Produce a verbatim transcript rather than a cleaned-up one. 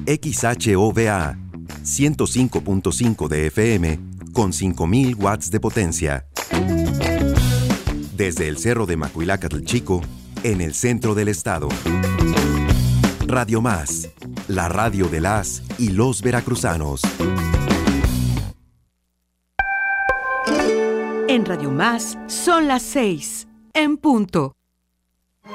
X H O V A, ciento cinco punto cinco de F M, con cinco mil watts de potencia. Desde el Cerro de Macuilacatl Chico, en el centro del estado. Radio Más, la radio de las y los veracruzanos. En Radio Más son las seis, en punto.